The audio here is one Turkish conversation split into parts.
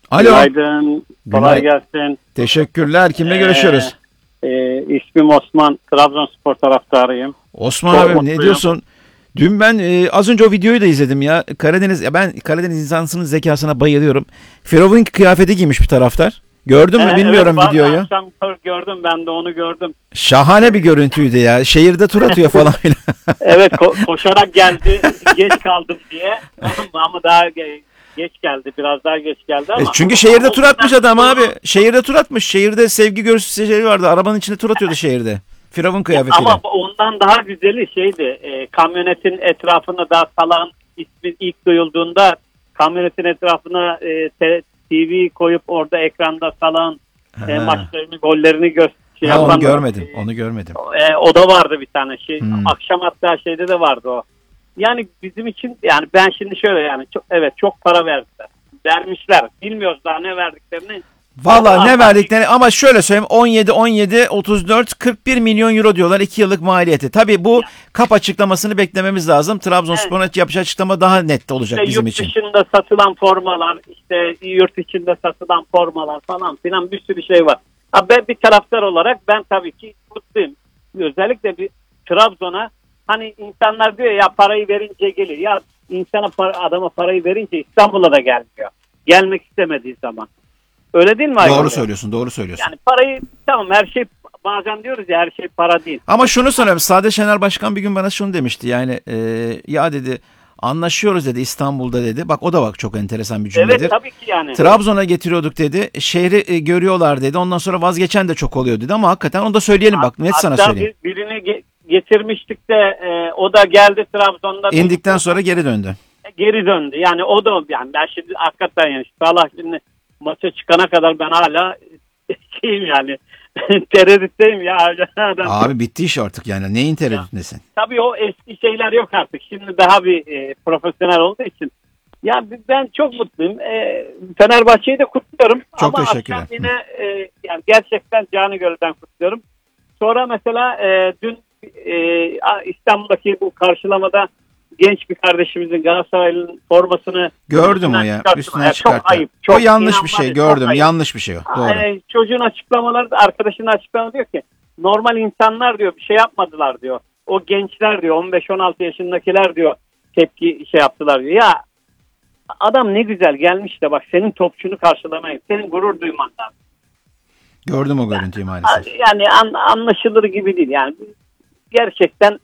Alo. Günaydın. Kolay gelsin. Teşekkürler. Kimle görüşüyoruz? İsmim Osman. Trabzonspor taraftarıyım. Osman Çok abi ne mutluyum. diyorsun? Dün ben az önce o videoyu da izledim ya. Ben Karadeniz insansının zekasına bayılıyorum. Firavun kıyafeti giymiş bir taraftar. Gördün mü bilmiyorum Evet, videoyu. akşam gördüm, ben de onu gördüm. Şahane bir görüntüydü ya. Şehirde tur atıyor falan filan. Evet, koşarak geldi. Geç kaldım diye. Ama daha geç geldi. Biraz daha geç geldi ama. Çünkü şehirde tur atmış adam abi. Şehirde tur atmış. Şehirde sevgi gösterisi şey vardı. Arabanın içinde tur atıyordu şehirde. Firavun kıyafetiyle. Ama ondan daha güzeli şeydi. Kamyonetin etrafına daha Salah'ın ismi ilk duyulduğunda kamyonetin etrafına TV koyup orada ekranda Salah'ın maçlarını, gollerini Onu görmedim. Onu görmedim. O da vardı bir tane şey. Hmm. Akşam hatta şeyde de vardı o. Yani bizim için, yani ben şimdi şöyle, yani çok para verdiler. Vermişler. Bilmiyoruz daha ne verdiklerini. Valla ne verdiklerini ama şöyle söyleyeyim 17, 34, 41 milyon euro diyorlar 2 yıllık maliyeti. Tabii bu kap açıklamasını beklememiz lazım. Trabzonspor'un yapacağı açıklama daha net olacak İşte bizim için. Yurt dışında satılan formalar, işte yurt içinde satılan formalar falan filan bir sürü şey var. Ben bir taraftar olarak ben tabii ki mutluyum. Özellikle bir Trabzon'a, hani insanlar diyor ya parayı verince gelir. Ya adama parayı verince İstanbul'a da gelmiyor. Gelmek istemediği zaman. Öyle değil mi? Doğru söylüyorsun. Yani parayı, tamam, her şey, bazen diyoruz ya her şey para değil. Ama şunu söyleyeyim. Sade Şener Başkan bir gün bana şunu demişti. Yani ya dedi anlaşıyoruz dedi İstanbul'da dedi. Bak o da çok enteresan bir cümledir. Evet, tabii ki yani. Trabzon'a getiriyorduk dedi. Şehri görüyorlar dedi. Ondan sonra vazgeçen de çok oluyor dedi. Ama hakikaten onu da söyleyelim bak. Net sana söyleyeyim. Birini getirmiştik de o da geldi Trabzon'da. İndikten sonra geri döndü. Geri döndü. Yani o da, yani ben şimdi hakikaten, yani Salah şimdi maça çıkana kadar ben hala şeyim yani tereddütteyim ya. Abi bitti iş artık yani. Neyin tereddütündesin? Tabii o eski şeyler yok artık. Şimdi daha bir profesyonel olduğu için. Ya ben çok mutluyum. Fenerbahçe'yi de kutluyorum. Çok ama teşekkürler. akşam yine yani gerçekten canı gönülden kutluyorum. Sonra mesela dün İstanbul'daki bu karşılamada genç bir kardeşimizin Galatasaray'ın formasını gördüm o ya. Üstüne çıkarttı. Çok ayıp. O yanlış bir şey. Gördüm. Yanlış bir şey o. Doğru. Çocuğun açıklamaları, arkadaşının açıklama diyor ki normal insanlar diyor bir şey yapmadılar diyor. O gençler diyor 15-16 yaşındakiler diyor tepki şey yaptılar diyor. Ya adam ne güzel gelmiş de bak senin topçunu karşılamayı, senin gurur duyman lazım. Gördüm o görüntüyü maalesef. Yani anlaşılır gibi değil. Yani gerçekten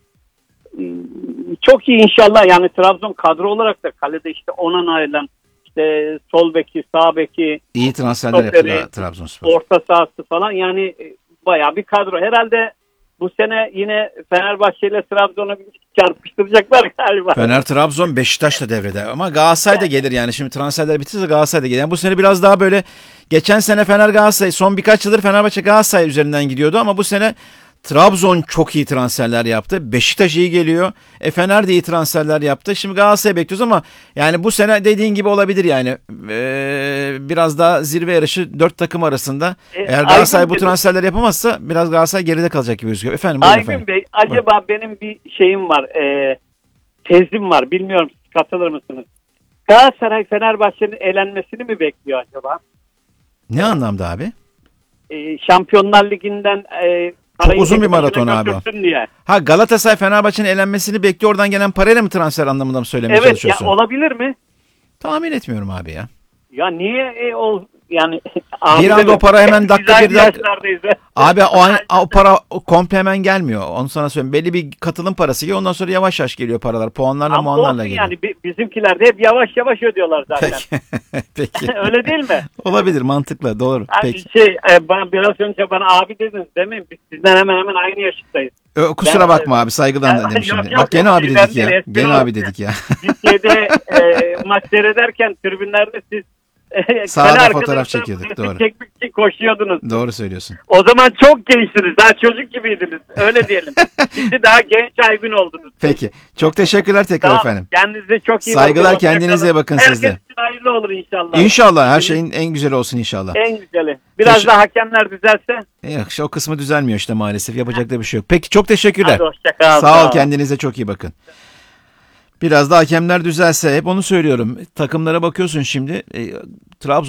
çok iyi inşallah. Yani Trabzon kadro olarak da kalede işte Onan ayrılan, işte sol beki, sağ beki, İyi transferler yaptı Trabzonspor. Orta sahası falan, yani bayağı bir kadro. Herhalde bu sene yine Fenerbahçe ile Trabzon'u çarpıştıracaklar galiba. Fener, Trabzon, Beşiktaş da devrede ama Galatasaray da gelir yani. Şimdi transferler bitirse Galatasaray da gelir. Yani bu sene biraz daha böyle, geçen sene Fener Galatasaray, son birkaç yıldır Fenerbahçe Galatasaray üzerinden gidiyordu ama bu sene Trabzon çok iyi transferler yaptı. Beşiktaş iyi geliyor. Fener de iyi transferler yaptı. Şimdi Galatasaray'ı bekliyoruz ama yani bu sene dediğin gibi olabilir yani. Biraz daha zirve yarışı 4 takım arasında. Eğer Galatasaray bu transferler yapamazsa biraz Galatasaray geride kalacak gibi gözüküyor. Efendim, buyurun efendim. Bey, acaba benim bir şeyim var. Tezim var. Bilmiyorum, siz katılır mısınız? Galatasaray Fenerbahçe'nin elenmesini mi bekliyor acaba? Ne anlamda abi? Şampiyonlar Ligi'nden çok uzun bir maraton abi. Diye. Ha, Galatasaray Fenerbahçe'nin elenmesini bekliyor, oradan gelen parayla mı transfer anlamında mı söylemeye çalışıyorsun? Evet ya, olabilir mi? Tahmin etmiyorum abi ya. Ya niye yani bir anda o para hemen dakika bir dakika. Abi o para komple hemen gelmiyor. Onu sana söyleyeyim. Belli bir katılım parası geliyor. Ondan sonra yavaş yavaş geliyor paralar. Puanlarla muanlarla geliyor. Yani bizimkiler de hep yavaş yavaş ödüyorlar zaten. Peki. Öyle değil mi? Olabilir, mantıklı, doğru. Yani peki. Biraz önce bana abi dediniz değil mi? Biz sizden hemen aynı yaşıttayız. Kusura bakma abi, saygıdan dedim şimdi. Bak gene abi dedik ya. Gene abi dedik ya. Türkiye'de maç seyrederken tribünlerde siz sağda fotoğraf çekiyorduk, doğru. Çekmek için koşuyordunuz. Doğru söylüyorsun. O zaman çok gençsiniz. Daha çocuk gibiydiniz. Öyle diyelim. Şimdi daha genç, aygın oldunuz. Peki. Çok teşekkürler tekrar efendim. Kendinize çok iyi bakın. Saygılar, bakın. kendinize bakın siz de. Herkes için hayırlı olur inşallah. İnşallah. Her şeyin en güzeli olsun inşallah. En güzeli. Biraz daha hakemler düzelse. Yok, o kısmı düzelmiyor işte maalesef. Yapacak da bir şey yok. Peki, çok teşekkürler. Hadi hoşça kal. Sağ ol, kendinize çok iyi bakın. Biraz da hakemler düzelse, hep onu söylüyorum. Takımlara bakıyorsun şimdi. Trabzon